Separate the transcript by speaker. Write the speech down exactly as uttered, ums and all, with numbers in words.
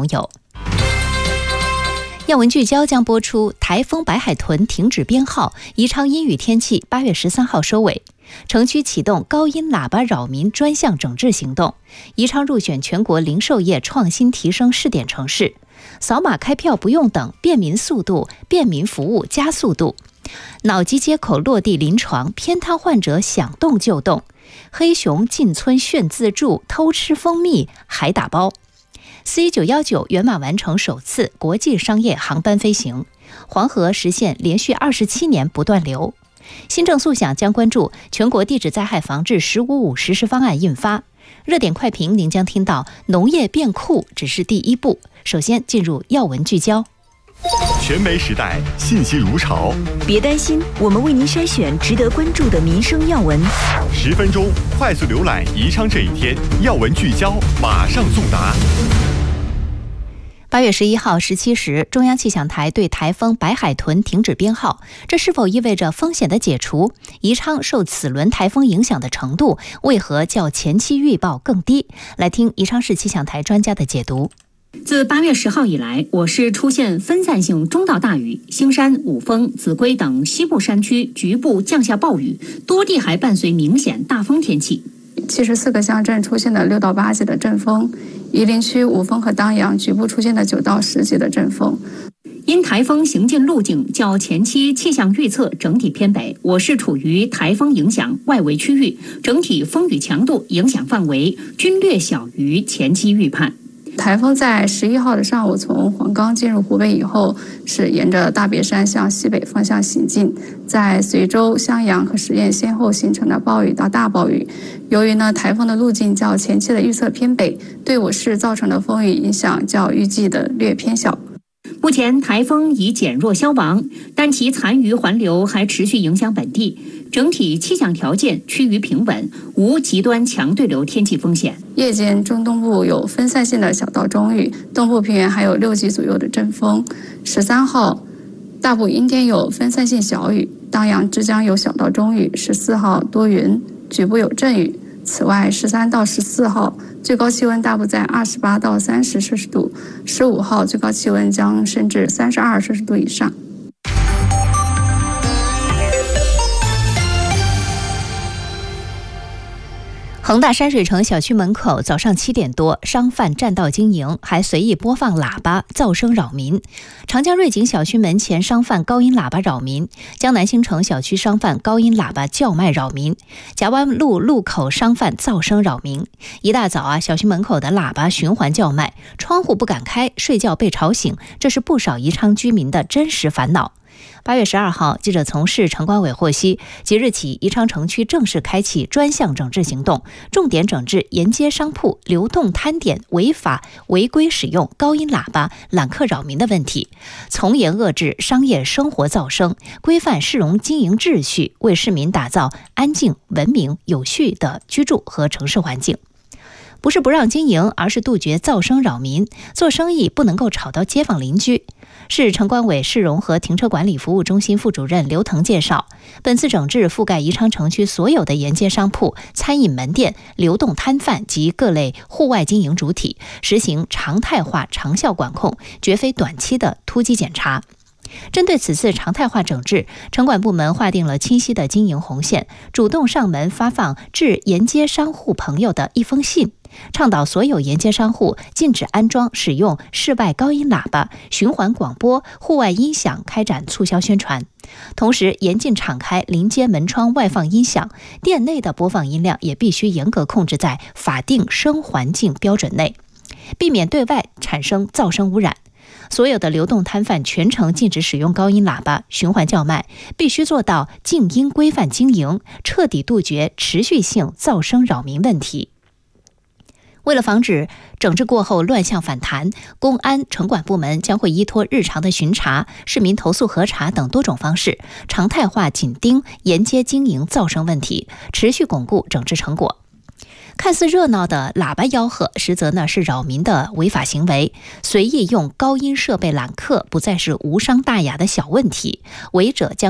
Speaker 1: 拥有。要闻聚焦将播出，台风白海豚停止编号，宜昌阴雨天气八月十三号收尾。城区启动高音喇叭扰民专项整治行动，宜昌入选全国零售业创新提升试点城市。扫码开票不用等，便民速度，便民服务加速度。脑机接口落地临床，偏瘫患者想动就动。黑熊进村炫自助，偷吃蜂蜜还打包。C 九一九圆满完成首次国际商业航班飞行，黄河实现连续二十七年不断流。新政速想将关注全国地质灾害防治“十五五”实施方案印发。热点快评，您将听到农业变酷只是第一步。首先进入要闻聚焦。
Speaker 2: 全媒时代，信息如潮，
Speaker 3: 别担心，我们为您筛选值得关注的民生要闻。
Speaker 2: 十分钟快速浏览宜昌这一天，要闻聚焦，马上送达。
Speaker 1: 八月十一号十七时，中央气象台对台风白海豚停止编号，这是否意味着风险的解除？宜昌受此轮台风影响的程度为何较前期预报更低？来听宜昌市气象台专家的解读。
Speaker 4: 自八月十号以来，我市出现分散性中到大雨，兴山、五峰、秭归等西部山区局部降下暴雨，多地还伴随明显大风天气。
Speaker 5: 七十四个乡镇出现了六到八级的阵风，夷陵区五峰和当阳局部出现了九到十级的阵风。
Speaker 4: 因台风行进路径较前期气象预测整体偏北，我市处于台风影响外围区域，整体风雨强度、影响范围均略小于前期预判。
Speaker 5: 台风在十一号的上午从黄冈进入湖北以后，是沿着大别山向西北方向行进，在随州、襄阳和十堰先后形成了暴雨到大暴雨。由于呢台风的路径较前期的预测偏北，对我市造成的风雨影响较预计的略偏小。
Speaker 4: 目前台风已减弱消亡，但其残余环流还持续影响本地，整体气象条件趋于平稳，无极端强对流天气风险。
Speaker 5: 夜间中东部有分散性的小到中雨，东部平原还有六级左右的阵风。十三号大部阴天有分散性小雨，当阳之江有小到中雨。十四号多云，局部有阵雨。此外，十三到十四号最高气温大部在二十八到三十摄氏度，十五号最高气温将升至三十二摄氏度以上。
Speaker 1: 恒大山水城小区门口早上七点多，商贩占道经营，还随意播放喇叭，噪声扰民。长江瑞景小区门前商贩高音喇叭扰民，江南新城小区商贩高音喇叭叫卖扰民，夹湾路路口商贩噪声扰民。一大早啊，小区门口的喇叭循环叫卖，窗户不敢开，睡觉被吵醒，这是不少宜昌居民的真实烦恼。八月十二号，记者从市城管委获悉，即日起，宜昌城区正式开启专项整治行动，重点整治沿街商铺、流动摊点违法违规使用高音喇叭揽客扰民的问题，从严遏制商业生活噪声，规范市容经营秩序，为市民打造安静、文明、有序的居住和城市环境。不是不让经营，而是杜绝噪声扰民，做生意不能够吵到街坊邻居。市城管委市容和停车管理服务中心副主任刘腾介绍，本次整治覆盖宜昌城区所有的沿街商铺、餐饮门店、流动摊贩及各类户外经营主体，实行常态化长效管控，绝非短期的突击检查。针对此次常态化整治，城管部门划定了清晰的经营红线，主动上门发放致沿街商户朋友的一封信，倡导所有沿街商户禁止安装使用室外高音喇叭、循环广播、户外音响开展促销宣传。同时，严禁敞开临街门窗外放音响，店内的播放音量也必须严格控制在法定声环境标准内，避免对外产生噪声污染。所有的流动摊贩全程禁止使用高音喇叭、循环叫卖，必须做到静音规范经营，彻底杜绝持续性噪声扰民问题。为了防止整治过后乱象反弹，公安、城管部门将会依托日常的巡查、市民投诉核查等多种方式，常态化紧盯沿街经营噪声问题，持续巩固整治成果。看似热闹的喇叭吆喝，实则呢是扰民的违法行为。随意用高音设备揽客，不再是无伤大雅的小问题，违者将